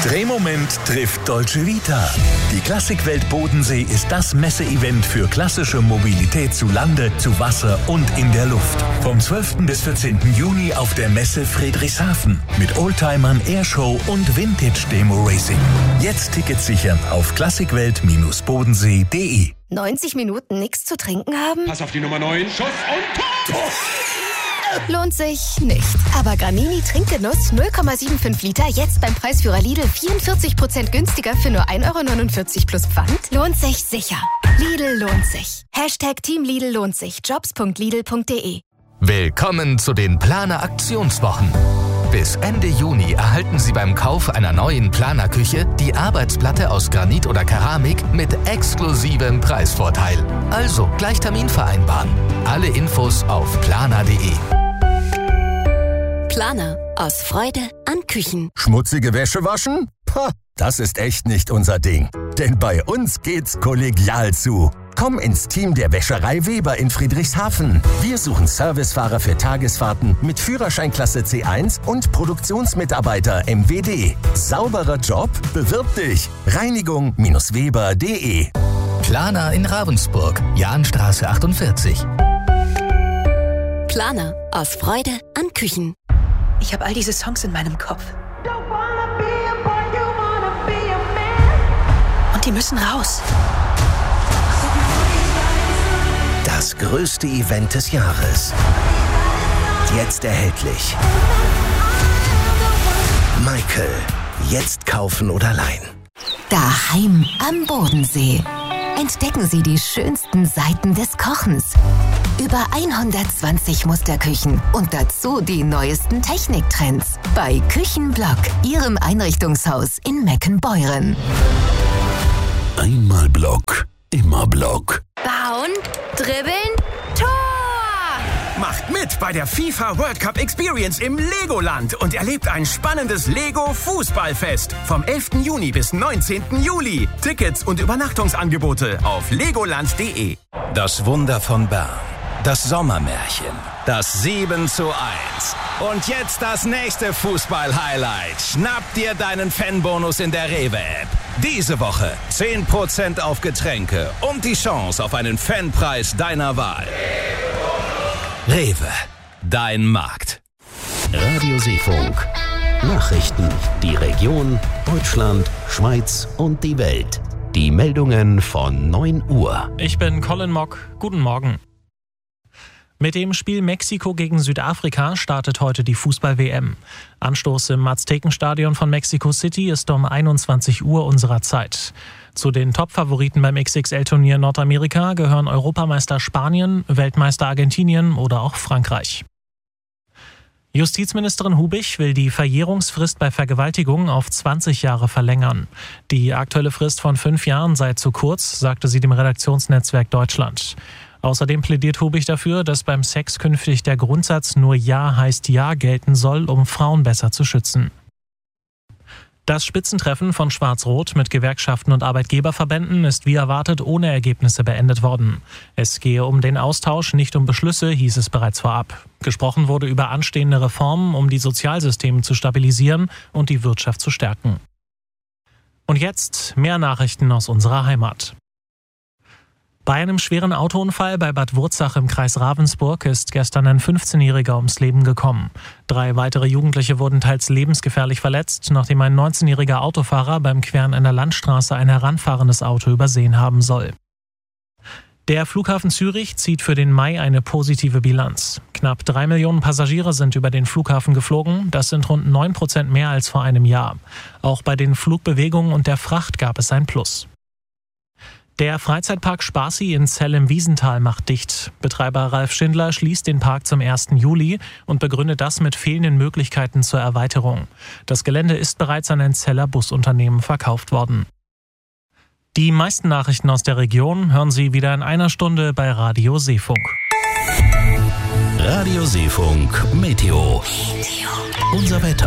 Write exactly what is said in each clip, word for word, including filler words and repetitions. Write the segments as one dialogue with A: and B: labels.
A: Drehmoment trifft Dolce Vita. Die Klassikwelt Bodensee ist das Messeevent für klassische Mobilität zu Lande, zu Wasser und in der Luft. Vom zwölften bis vierzehnten Juni auf der Messe Friedrichshafen mit Oldtimern, Airshow und Vintage-Demo-Racing. Jetzt Tickets sichern auf klassikwelt Bindestrich bodensee punkt de.
B: neunzig Minuten nichts zu trinken haben?
C: Pass auf die Nummer neun, Schuss und Tor!
B: Lohnt sich nicht. Aber Gramini Trinkgenuss null Komma fünfundsiebzig Liter jetzt beim Preisführer Lidl vierundvierzig Prozent günstiger für nur ein Euro neunundvierzig plus Pfand? Lohnt sich sicher. Lidl lohnt sich. Hashtag Team Lidl lohnt sich. jobs punkt lidl punkt de.
D: Willkommen zu den Planer Aktionswochen. Bis Ende Juni erhalten Sie beim Kauf einer neuen Planer-Küche die Arbeitsplatte aus Granit oder Keramik mit exklusivem Preisvorteil. Also gleich Termin vereinbaren. Alle Infos auf planer punkt de.
B: Planer. Aus Freude an Küchen.
E: Schmutzige Wäsche waschen? Pah, das ist echt nicht unser Ding. Denn bei uns geht's kollegial zu. Komm ins Team der Wäscherei Weber in Friedrichshafen. Wir suchen Servicefahrer für Tagesfahrten mit Führerscheinklasse C eins und Produktionsmitarbeiter M W D. Sauberer Job? Bewirb dich. Reinigung Weber punkt de.
D: Planer in Ravensburg, Jahnstraße achtundvierzig.
B: Planer. Aus Freude an Küchen.
F: Ich habe all diese Songs in meinem Kopf. Und die müssen raus.
G: Das größte Event des Jahres. Jetzt erhältlich. Michael. Jetzt kaufen oder leihen.
H: Daheim am Bodensee. Entdecken Sie die schönsten Seiten des Kochens. Über hundertzwanzig Musterküchen und dazu die neuesten Techniktrends. Bei Küchenblock, Ihrem Einrichtungshaus in Meckenbeuren.
A: Einmal Block, immer Block.
B: Bauen, dribbeln, Tor!
I: Macht mit bei der FIFA World Cup Experience im Legoland und erlebt ein spannendes Lego-Fußballfest vom elften Juni bis neunzehnten Juli. Tickets und Übernachtungsangebote auf legoland punkt de.
J: Das Wunder von Bern. Das Sommermärchen. Das sieben zu eins. Und jetzt das nächste Fußball-Highlight. Schnapp dir deinen Fanbonus in der Rewe-App. Diese Woche zehn Prozent auf Getränke und die Chance auf einen Fanpreis deiner Wahl. Rewe, dein Markt.
K: Radio Seefunk. Nachrichten, die Region, Deutschland, Schweiz und die Welt. Die Meldungen von neun Uhr.
L: Ich bin Colin Mock. Guten Morgen. Mit dem Spiel Mexiko gegen Südafrika startet heute die Fußball-W M. Anstoß im Aztekenstadion von Mexico City ist um einundzwanzig Uhr unserer Zeit. Zu den Top-Favoriten beim X X L-Turnier Nordamerika gehören Europameister Spanien, Weltmeister Argentinien oder auch Frankreich. Justizministerin Hubich will die Verjährungsfrist bei Vergewaltigung auf zwanzig Jahre verlängern. Die aktuelle Frist von fünf Jahren sei zu kurz, sagte sie dem Redaktionsnetzwerk Deutschland. Außerdem plädiert Hubich dafür, dass beim Sex künftig der Grundsatz nur Ja heißt Ja gelten soll, um Frauen besser zu schützen. Das Spitzentreffen von Schwarz-Rot mit Gewerkschaften und Arbeitgeberverbänden ist wie erwartet ohne Ergebnisse beendet worden. Es gehe um den Austausch, nicht um Beschlüsse, hieß es bereits vorab. Gesprochen wurde über anstehende Reformen, um die Sozialsysteme zu stabilisieren und die Wirtschaft zu stärken. Und jetzt mehr Nachrichten aus unserer Heimat. Bei einem schweren Autounfall bei Bad Wurzach im Kreis Ravensburg ist gestern ein fünfzehnjähriger ums Leben gekommen. Drei weitere Jugendliche wurden teils lebensgefährlich verletzt, nachdem ein neunzehnjähriger Autofahrer beim Queren einer Landstraße ein heranfahrendes Auto übersehen haben soll. Der Flughafen Zürich zieht für den Mai eine positive Bilanz. Knapp drei Millionen Passagiere sind über den Flughafen geflogen. Das sind rund neun Prozent mehr als vor einem Jahr. Auch bei den Flugbewegungen und der Fracht gab es ein Plus. Der Freizeitpark Spaßi in Zell im Wiesental macht dicht. Betreiber Ralf Schindler schließt den Park zum ersten Juli und begründet das mit fehlenden Möglichkeiten zur Erweiterung. Das Gelände ist bereits an ein Zeller Busunternehmen verkauft worden. Die meisten Nachrichten aus der Region hören Sie wieder in einer Stunde bei Radio Seefunk.
K: Radio Seefunk Meteo. Unser Wetter.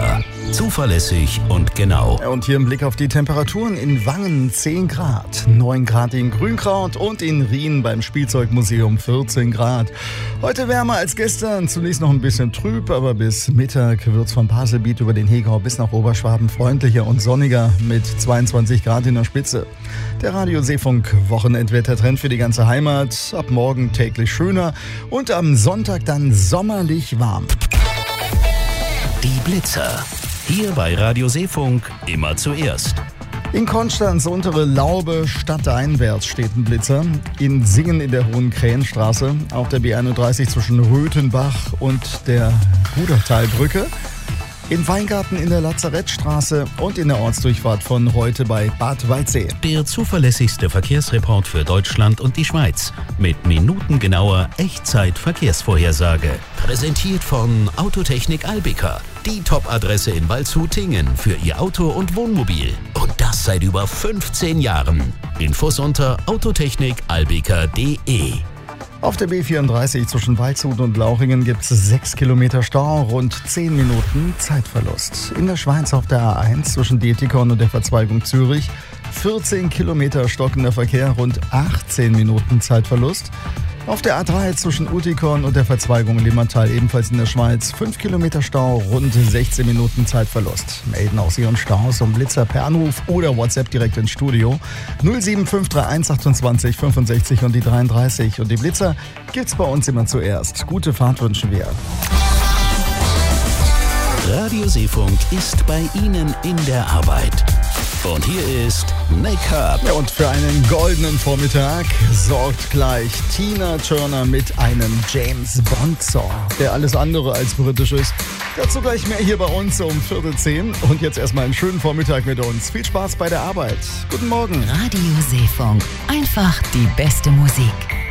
K: Zuverlässig und genau.
M: Und hier ein Blick auf die Temperaturen. In Wangen zehn Grad, neun Grad in Grünkraut und in Rien beim Spielzeugmuseum vierzehn Grad. Heute wärmer als gestern, zunächst noch ein bisschen trüb, aber bis Mittag wird es vom Paselbiet über den Hegau bis nach Oberschwaben freundlicher und sonniger mit zweiundzwanzig Grad in der Spitze. Der Radio Seefunk Wochenendwettertrend für die ganze Heimat. Ab morgen täglich schöner und am Sonntag dann sommerlich warm.
K: Die Blitzer. Hier bei Radio Seefunk immer zuerst.
M: In Konstanz, untere Laube, stadteinwärts steht ein Blitzer. In Singen in der Hohen Krähenstraße, auf der B einunddreißig zwischen Röthenbach und der Rudertalbrücke. In Weingarten in der Lazarettstraße und in der Ortsdurchfahrt von heute bei Bad Waldsee.
K: Der zuverlässigste Verkehrsreport für Deutschland und die Schweiz. Mit minutengenauer Echtzeit-Verkehrsvorhersage. Präsentiert von Autotechnik Albica. Die Top-Adresse in Waldshut-Tingen für Ihr Auto und Wohnmobil. Und das seit über fünfzehn Jahren. Infos unter autotechnik albica punkt de.
M: Auf der B vierunddreißig zwischen Waldshut und Lauchingen gibt es sechs Kilometer Stau, rund zehn Minuten Zeitverlust. In der Schweiz auf der A eins zwischen Detikon und der Verzweigung Zürich vierzehn Kilometer stockender Verkehr, rund achtzehn Minuten Zeitverlust. Auf der A drei zwischen Utikon und der Verzweigung Limmatal ebenfalls in der Schweiz fünf Kilometer Stau, rund sechzehn Minuten Zeitverlust. Melden aus Ihren Staus und Blitzer per Anruf oder WhatsApp direkt ins Studio null sieben fünf drei eins achtundzwanzig fünfundsechzig und die dreiunddreißig. Und die Blitzer gibt's bei uns immer zuerst. Gute Fahrt wünschen wir.
K: Radio Seefunk ist bei Ihnen in der Arbeit. Und hier ist Make-up.
M: Ja, und für einen goldenen Vormittag sorgt gleich Tina Turner mit einem James Bond-Song, der alles andere als britisch ist. Dazu gleich mehr hier bei uns um Viertel zehn. Und jetzt erstmal einen schönen Vormittag mit uns. Viel Spaß bei der Arbeit. Guten Morgen.
H: Radio Seefunk. Einfach die beste Musik.